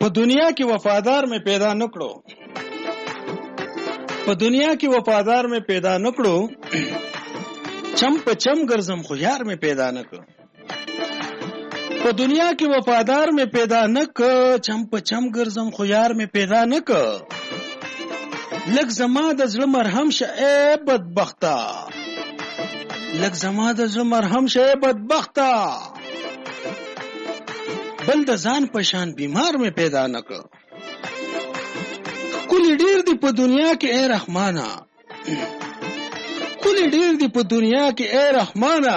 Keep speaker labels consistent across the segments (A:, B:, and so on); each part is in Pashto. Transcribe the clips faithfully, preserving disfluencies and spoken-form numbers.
A: په دنیا کې وفادار مې پیدا نکړو په دنیا کې وفادار مې پیدا نکړو چم په چم ګرځم خو یار مې پیدا نکړو په دنیا کې وفادار مې پیدا نک چم په چم ګرځم خو یار مې پیدا نک لک زما د زړه مرهم شه اے بدبختا لک زما د زړه مرهم شه اے بدبختا بل د ځان پشان بیمار مې پیدا نک کلی ډیر دی په دنیا کې اے رحمانا کلی ډیر دی په دنیا کې اے رحمانا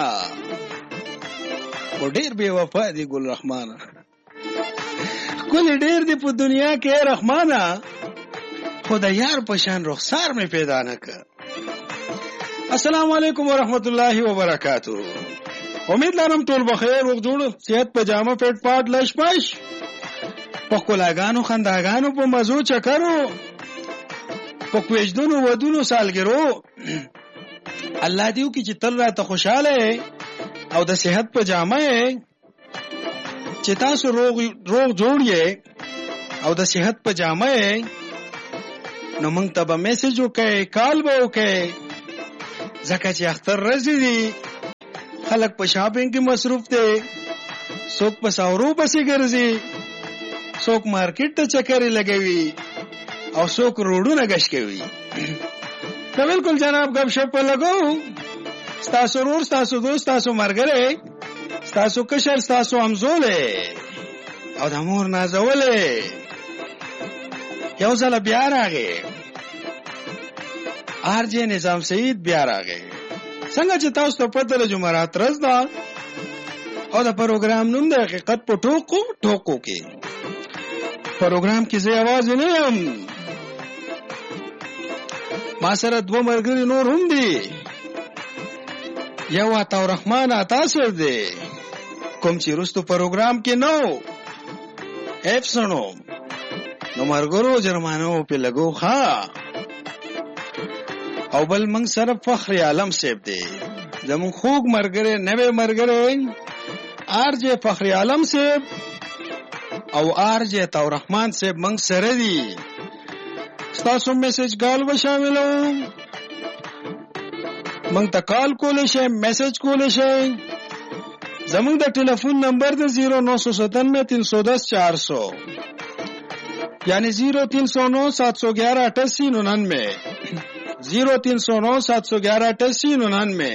A: او ډیر بے وفا دی ګل رحمانا کلی ډیر دی په دنیا کې اے رحمانا خدا یار پشان رخسار مې پیدا نک السلام علیکم ورحمت الله وبرکاتہ امید لرم ټول بخیر وګ جوړ صحت پجامه فټ پاټ لش پش په کولاګانو خنداګانو په مزو چکرو په کوجدونو ودونو سالګرو الله دیو کی چې تل راته خوشاله او د صحت پجامه چې تاسو روغ روغ جوړیه او د صحت پجامه نو مونږ ته به میسج وکړئ کال به وکړئ ځکه چې اختر ورځې دي خلک په شاپینګ کې مصروف دي څوک په ساورو پسې ګرځي څوک مارکیټ ته چکرې لګوي او څوک روډونه غش کوي نو بالکل جناب غب شپ لګو ستاسو ورور ستاسو دوست ستاسو مرګره ستاسو کشر ستاسو امزوله او د امور نازوله یو ځل بیا راغی آر جے نظام سعید بیا راغی څنګه چې تاسو ته پته له جمعرات ورځ ده او د پروګرام نوم د حقیقت په ټوکو ټوکو کې پروګرام کې زه आवाज نه یم ما سره دوه مرګري نور هم دي یو عطا الرحمن عطا سر دی کوم چې رستو پروګرام کې نو اپسونو نو مرګرو جرمانو په لګو ښا او بل منګ سره فخر عالم سیب دی زمون خوګ مرګره نوې مرګره آر جے فخر عالم سیب او آر جے عطا الرحمن سیب منګ سره دی ستاسو میسج کال و شاملو منګ ته کال کولې شي میسج کولې شي زمون د ټلیفون نمبر د زیرو نو سو ستانوے تین سو دس چار سو یعنی زیرو تین سو نو سات سو گیارہ اٹھاسی ننانوے زیرو تین سو نو سات سو گیارہ اٹھاسی ننانوے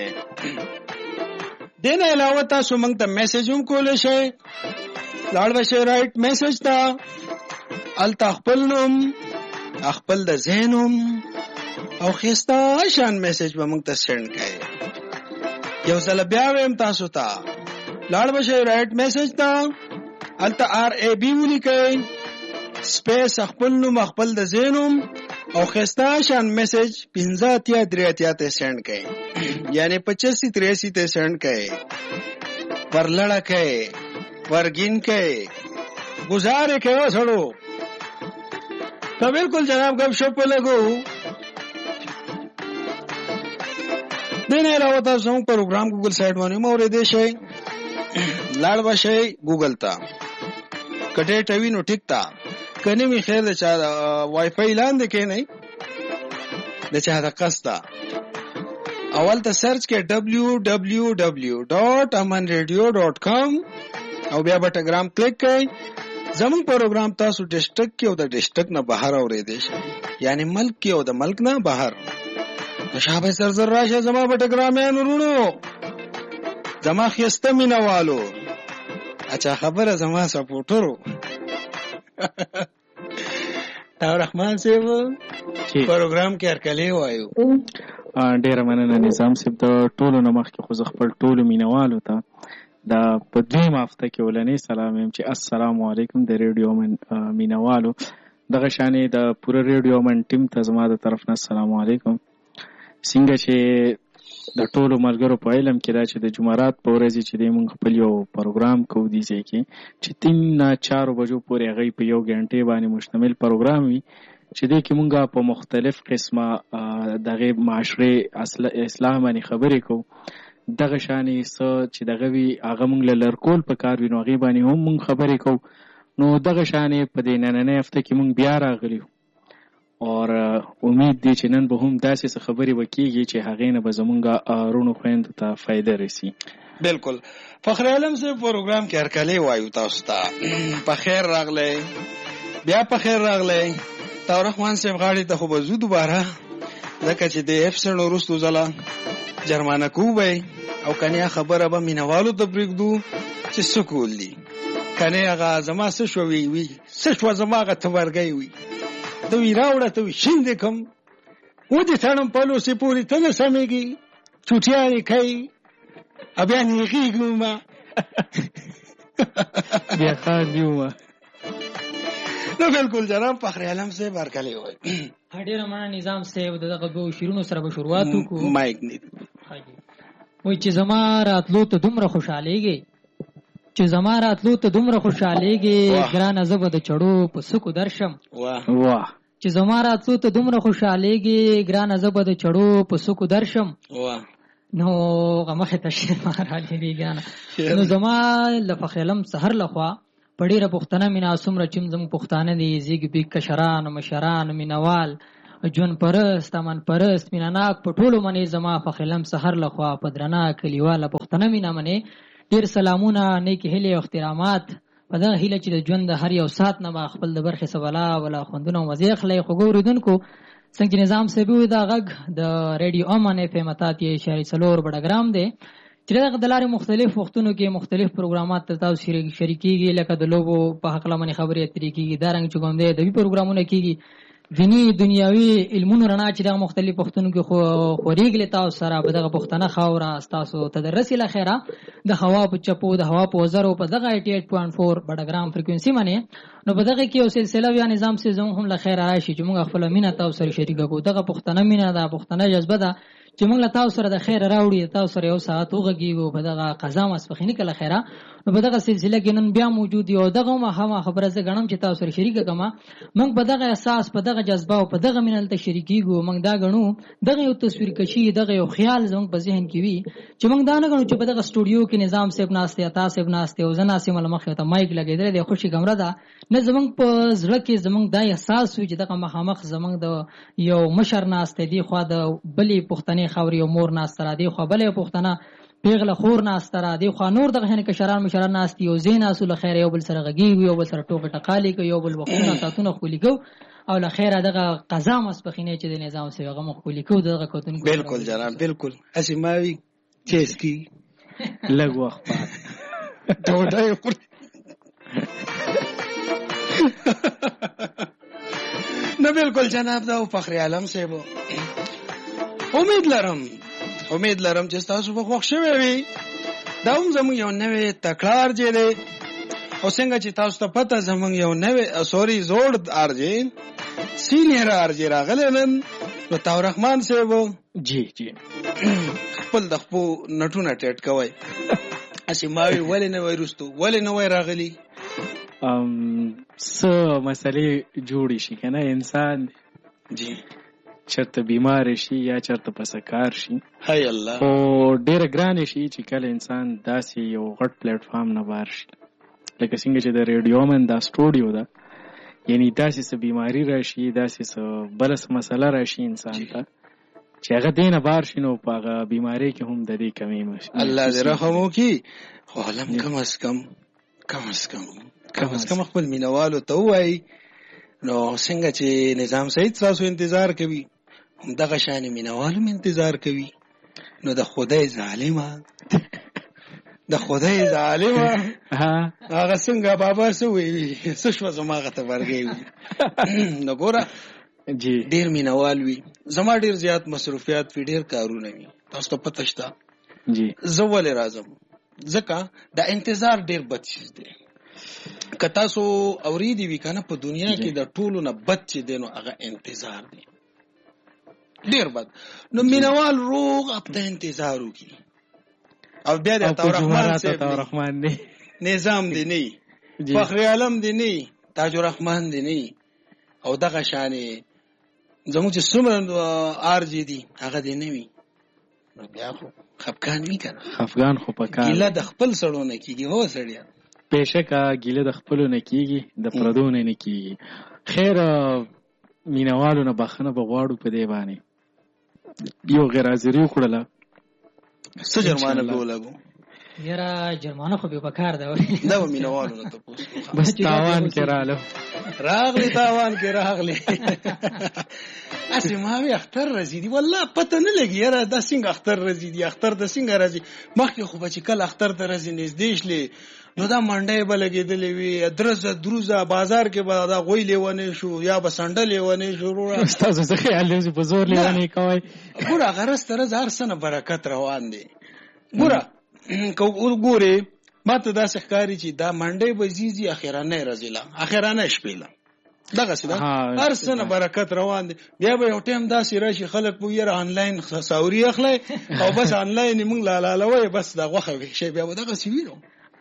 A: دین علاوه تاسو موږ ته میسج هم کولای شئ لاړ وشئ رائټ میسج ته الته خپل نوم خپل د ذهنوم او خسته شان میسج به موږ ته سند کړئ یو ځل بیا ویم تاسو ته لاړ وشئ رائټ میسج ته الته آر ای بی ولیکئ سپیس خپل نوم خپل د ذهنوم او خسته شان میسج پنځه اتیا درې اتیا ته سند کړئ یعنی پچاسی تریاسی ته سند کړئ پر لړه کړئ ورګین کړئ گزارې کړو سړو ته بالکل جناب غب شپ لګو دنه علاوه تاسو پروګرام ګوګل سایټ باندې مورې دی شي لاړ وشي ګوګل ته کټه ټوي نو ټیک تا کنه می خیر د چا وای فای لاندې کې نه د چا د قستا اول ته سرچ کې دبليو دبليو دبليو ډاٹ امن ریډیو ډاٹ کام او بیا بټګرام کلیک کړئ زمون پروګرام تاسو ډیسټریکټ کې او د ډیسټریکټ نه بهر اورېدئ شئ یعنی ملک کې او د ملک نه بهر شابه سر زر راشه زما بټګرام یې نورونو زما خسته مینوالو اچھا خبره زما سپورټرو دا رحمان صاحب پروګرام کې هرکلی وایو
B: ډیره مننه نظام صاحب د ټولو نه مخکې خو زه خپل ټولو مینوالو ته دا په دویم هفته کې ولنی سلام یم چې السلام علیکم د ریډیو من مینوالو دغه شانې د پوره ریډیو من ټیم ته زما د طرف نه السلام علیکم څنګه چې د ټولو ملګرو په علم کې دا چې د جمعرات په ورځې چې دی موږ خپل یو پروګرام کوو دي ځای کې چې تین نه چارو بجو پورې هغوی په یو ګنټې باندې مشتمل پروګرام وي چې دی کې موږ په مختلف قسمه دغه معاشرې اصلاح باندې خبرې کوو دغه شانې څه چې دغه وي هغه موږ له لرکول په کار وي نو هغې باندې هم موږ خبرې کوو نو دغه شانې په دې نننۍ هفته کې مونږ بیا راغلي او امید دی چې نن به هم داسې څه خبرې وکړي چې هغې نه به زمونږ رونو خویندو ته فایده رسي.
A: بالکل. فخر عالم صاحب پروګرام کې هرکلی وایو تاسو ته په خیر راغلی، بیا په خیر راغلی. طاهر رحمان صاحب غاړې ته خو به ځو دوباره، ځکه چې د افسن وروستو ځله جرمانه کوو به او کنیا خبره به مینوالو ته پرېږدو چې څه کول دي. کنې هغه زما څه شوه وي وي څه شوه زما هغه تبرګۍ وي ته وي راوړه ته وي شین دې کړم ودې تړم په لوسې پورې ته نه سمېږي چوټیانې کوي او بیا نیغېږي ومه
B: بیا خاندي ومه.
A: نو بالکل جناب فخر عالم صاحب هرکلی وایي.
C: ډېره مننه نظام صاحب، د دغه دوو شعرونو سره به شروعات وکړو.
A: مایک نه
C: وایي چې زما راتلو ته دومره خوشحالېږي، چې زما راتلو ته دومره خوشحالېږي، ګرانه زه به د چړو په سکو درشم.
B: واه.
C: چې زما راتلو ته دومره خوشحالېږي، ګرانه زه به د چړو په سکو درشم.
A: واه.
C: نو غمخې ته شعر ما رالیږي ګرانه. نو زما له فخر علم سحر لخوا په ډېره پښتنه مینه څومره چې زموږ پښتانه دي، زیږ بیګ کشران مشران مینوال ژوند پرست امن پرست مینهناک په ټولو منې زما فخر علم سحر لخوا په درنه کلیواله پښتنه مینه منې ډېر سلامونه، نیکې هیلې او احترامات. په دغه هیله چې د ژوند د هر یو ساعت نه به خپل د برخې سوالا ولا خوندونه مزې اخلئ. خوږو اورېدونکو، څنګه چې نظام صاحب وي دا غږ د ریډیو امن اف ام اتات یې اشارې څلور بډګرام دی چې دغه د لارې مختلف وختونو کې مختلف پروګرامات ته تاسو شریکېږي، لکه د لوبو په هکله باندې خبرې اترې کېږي، دارنګ چې کوم دی ادبي پروګرامونه کېږي، دیني دنیاوي علمونو رڼا چې دغه مختلف پښتنو کې خورېږي تاسو سره په دغه پښتنه خاوره ستاسو ته دررسي له خیره د هوا په چپو د هوا په وزرو په دغه اټي اټ پوینټ فور بډګرام فریکوینسي باندې. نو په دغه کې یو سلسله بیا نظام سي زموږ هم له خیره راشي چې موږ خپله مینه تاسو سره شریکه کړو. دغه پښتنه مینه ده، پښتنه جذبه ده چې موږ له تاسو سره د خیره راوړي، تاسو سره یو ساعت وغږیږو په دغه قضا ماسپښیني کې له خیره. نو په دغه سلسله کې نن بیا موجود یو دغه مهمه خبره زه ګڼم چې تاسو سره شریکه کړم. موږ په دغه احساس، په دغه جذبه او په دغه مینه ته شریکېږو. موږ دا ګڼو دغه یو تصویر کشي، دغه یو خیال زموږ په ذهن کې وي چې موږ دا نه ګڼو چې په دغه سټوډیو کې نظام صاحب ناست دی، عطا صاحب ناست دی او زه ناست یم له مخې ته مایک لګېدلی دی، خوشي کمره ده. نه، زموږ په زړه کې زموږ دا احساس وي چې دغه مخامخ زموږ د یو مشر ناست دی، دی خوا د بلې پښتنې خاورې یو مور ناست را، دی خوا بلې پښتنه پیغله خور ناست را، دی خوا نور دغه هنه کشران مشران ناست دي، یو ځای ناستو له خیره یو بل سره غږېږو، یو بل سره ټوکې ټقالې کوي، یو بل وختونه ساعتونه ښکلي کوو او له خیره دغه قضا ماسپښینۍ چې د نظام صاحب هغه مو ښکلي کوو دغه کتونکو.
A: بالکل جناب، بالکل. هسې ما وي چې اسکي
B: لږ وخت بعد
A: ډوډۍ خوري. نه بالکل جناب، دا فخر عالم صاحب امید لرم امید لرم چې تاسو به خوښ شوي وي. دا هم زموږ یو نوی تکرار چې دی او څنګه چې تاسو ته پته زموږ یو نوی سوري زوړ ارجې سینیر ارجې راغلی نن نو طاهر رحمان صاحب
B: جی جی
A: خپل د خپو نټونه ټیټ کوئ. هسې ما وي ولې نه وای رستو، ولې نه وای راغلی؟
B: څه مسئلې جوړې شي که نه، انسان
A: جی
B: چرته بیمار شي یا چرته په سکار شي،
A: هی الله،
B: خو ډېره ګرانې شي چې کله انسان داسې یو غټ پلیټ فارم نه بار شي، لکه څنګه چې د ریډیو من دا سټوډیو ده، یعنی داسې څه بیماري راشي، داسې څه بله څه مسله راشي انسان ته چې هغه دې نه بار شي، نو په هغه بیمارۍ کې هم د دې کمی مشي.
A: الله دې رحم وکړي. خو علم کم از کم کم از کم کم از کم خپل مینوالو ته ووایي. نو څنګه چې نظام سعید تاسو انتظار کوي، هم دغه شانې مینوالو م انتظار کوي. نو د خدای ظالمه د خدای ظالمه هغه څنګه بابا څه وی څه شوه زما هغه ته ورګې وي. نو ګوره
B: جی
A: ډېر مینوال وي، زما ډېر زیات مصروفیات وي، ډېر کارونه وي، تاسو ته پته شته.
B: جی
A: زه ولې راځم؟ ځکه د انتظار ډېر بد چیز دی. که تاسو اورېدي وي که نه، په دنیا کې د ټولو نه بد چې دی نو هغه انتظار دی، ډېر بد. نو مینوال روغ هفته انتظار وکړي او بیا د عطاالرحمن صاحب نظام دی نه، فخر عالم دی نه، تاج الرحمن دی نه، او دغه شانې زموږ چې څومره آرجې دي هغه دی نه وي، نو بیا خو خفګان وي که نه؟
B: خفګان خو په کار
A: ګیله د خپل سړو نه کېږي. هو سړیه
B: بېشکه ګیله د خپلو نه کېږي د پردو نه نه کېږي. خیر مینهوالو نه بخښنه به غواړو په دې باندې یو غیر حاضري وکړله.
A: څه جرمانه به ولګو؟
C: یاره جرمانه خو به پکار ده
A: دا به مینهوالو نه تپوس
B: بس تاوان کې راغلم
A: راغلی تاوان کې راغلی اسې ما وی اختر راځي دي والله پته نه لګي یاره دا څنګه اختر راځي دي اختر د څنګه راځي مخکې خو به چې کله اختر ته راځي نږدې شلې نو دا منډۍ به لګېدلې وي درزه دروزه بازار کې به دا غوی لیونی شو یا به سنډه لیونی شو وروره
B: ستاسو څه خیال دی چې په زور لیونی کوئ؟
A: ګوره غرض ته رځ هر څه نه برکت روان دی. ګوره که ګورې ما ته داسې ښکاري چې دا منډۍ به ځي ځي اخرانۍ ورځې اخرانۍ شپې له دغسې ده هر څه نه برکت روان دی. بیا به یو ټایم داسې راشي خلک به یاره آنلاین ساوري اخلی او بس آنلاین یې موږ لالالوی بس دا غوښه ویښی بیا به دغسې وینو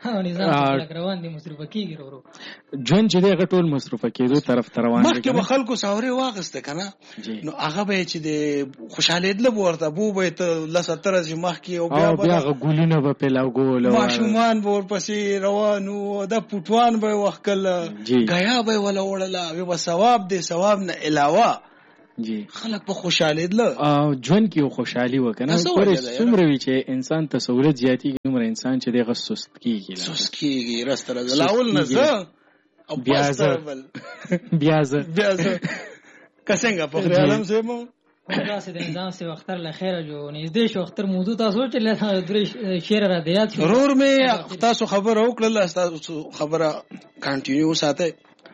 C: روان دي مصروفه کېږي ورو
B: ژوند چې دی هغه ټول مصروفه کېدو طرف ته روان دی.
A: مخکې به خلکو ساوري واخیسته که نه نو هغه به یې چې د خوشحالېدله به ورته بو به یې ته لس اته ورځې مخکې او
B: بیا هغه ګلونه به پرې لګول
A: ماشومان به ورپسې روان وو دا پوټوان به یې وښکله ګیا به یې وله وړله وی به ثواب دی ثواب نه علاوه خلک په خوشحالېدله
B: ژوند کې یو خوشحالي وه که نه څومره وي چې انسان ته سهولت زیاتېږي دومره انسان چې دی هغه سست کېږي
A: سست کېږي رسته راځه لاول نه زه او
B: بیا زه بیا زه
A: بیا زه که څنګه فخر عالم صاحب
C: داسې د نظام صاحب اختر له خیره جو نږدې شو اختر موضوع تاسو چې درې شعر را د یاد شو
A: ورور مې تاسو خبره وکړله تاسو خبره کانټینیو وساتئ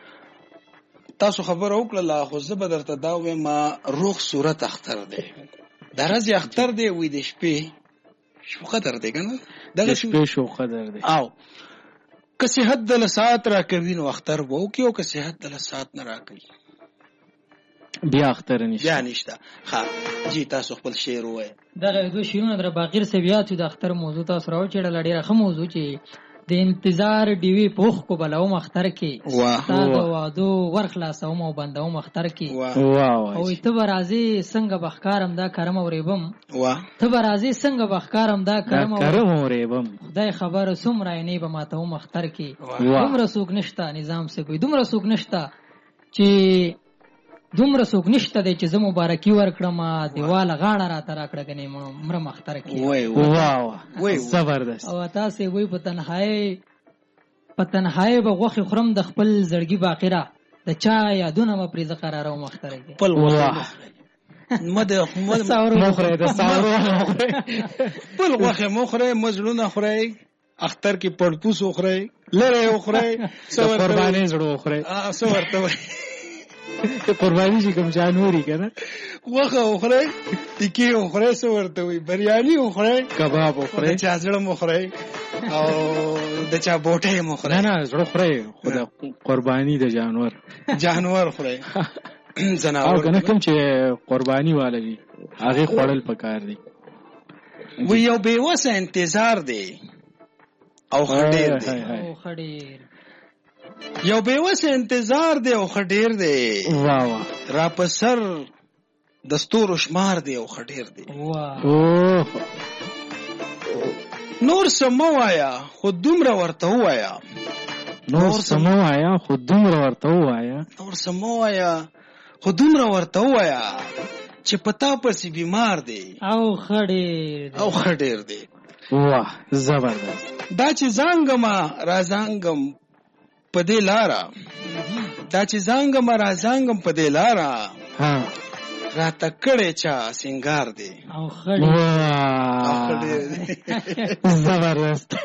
A: تاسو خبره وکړله خو زه به درته دا وایم ما روغ صورت اختر دی د ورځې اختر دی وی د شپې شو قدر دی که نه
B: د شپې شو قدر دی
A: او که صحت دله ساعت را کوي نو اختر به وکړي او که صحت دله ساعت نه را کوي
B: بیا اختر نشته
A: بیا نشته. ښه جی تاسو خپل شعر ووایئ.
C: دغه دوه شعرونه در باقر صاحب یاد شو د اختر موضوع تاسو راوچېړله ډېره ښه موضوع چې د انتظار ډیوې پوخ کو بلوم اختر کې ستا د وعدو ورخلاصوم او بندوم اختر کې او ته به راځې څنګه به ښکارم دا کرم اورېبم ته به راځې څنګه به ښکارم دا کرم
B: اورېبم
C: خدای خبره څومره عینې به ماتوم اختر کې دومره څوک نشته نظام صاحب دومره څوک نشته چې دومره څوک نشته دی چې زه مبارکي ورکړم دیواله غاړه راته راکړه ګنې مرم اختر کې
B: زبردست.
C: او تاسې وایي په تنهایي په تنهایي به غوښې خورم د خپل زړګي باقره د چا یادونه به پرې زه قراروم اختر کې
A: خپل غوښې مه خورئ مه زړونه خورئ اختر کې پړپوس وخورئ لرې وخورئ
B: قربانۍ زړه وخورئ
A: څه ورته وایي
B: قرباني چې کوم جانوري که نه
A: غوښه وخورئ تیکې وخورئ څه ورته وایي بریاني وخورئ
B: کباب وخورئ
A: د چا زړه وخورئ او د چا بوټۍ وخورئ
B: نه نه زړه خورئ خو د قرباني د جانور
A: جانور خورئ
B: او که نه کوم چې قرباني واله وي هغې خوړل پکار دی.
A: وی یو بېوسه انتظار دی او ښه ډېر دی یو بېوسه انتظار دی او ښه ډېر دی را په سر د ستورو شمار دی او ښه ډېر دی. نور څه مه وایه خو دومره ورته ووایه
B: نور څه مه وایه خو دومره ورته ووایه
A: نور څه مه وایه خو دومره ورته ووایه چې په تا پسې بیمار دی
C: او ښه ډېر
A: او ښه ډېر دی.
B: واه زبردست.
A: دا چې زانګمه را زانګم په دې لاره دا چې زانګم را زانګم په دې لاره راته کړی چا سینګار دی
C: او ښه
A: ډېر دی.
B: زبردست.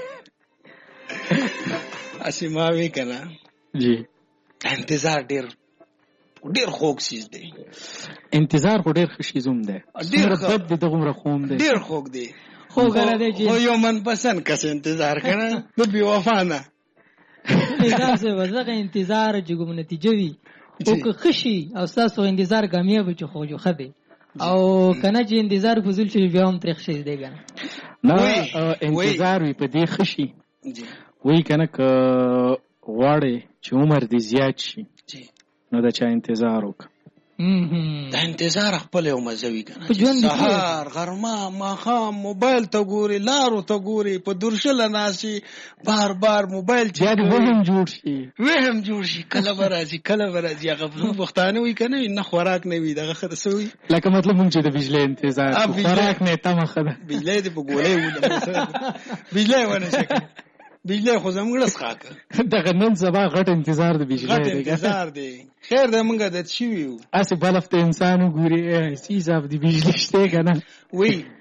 A: اسې ما وی که نه
B: جی
A: انتظار ډېر ډېر خوږ څیز دی.
B: انتظار خو ډېر ښه شیز هم دی ډېر بد دی دغومره خو هم دی
A: ډېر خوږ دی
C: خو
A: یو منپسند کس انتظار که نه د بې وفا نه
C: نظام صاحب دغه انتظار چې کوم نتیجه وي او که ښه شي او ستاسو انتظار کامیاب وي چې خو جو ښه دی او که نه چې انتظار فضول شي بیا هم ترې ښه شي دی که نه
B: نه انتظار وي په دې ښه شي وایي که نه که غواړې چې عمر دې زیات شي نو د چا انتظار وکړه
A: دا انتظار خپل یو مزوي کنه، سهار غرمه ماښام موبایل ته ګوري، لارو ته ګوري، په درشله ناسي، بار بار موبایل چې
B: وهم جوړ شي
A: وهم جوړ شي کله به راځي کله به راځي. هغه پښتانه وي کنه نه خوراک نه وي دغه ښه څه وي،
B: لکه مطلب مونږ چې د بجلۍ انتظار خوراک نه تمه ښه ده.
A: بجلۍ دې په ګولۍ ولې بجلۍ ونه شي بجلی خو زموږ څخه
B: دغه نن سبا غټ انتظار د بجلی
A: غټ انتظار دی. خیر د موږ د شي ویو
B: اسې بلف ته انسان وګوري سی صاحب د بجلی شته کنه
A: وی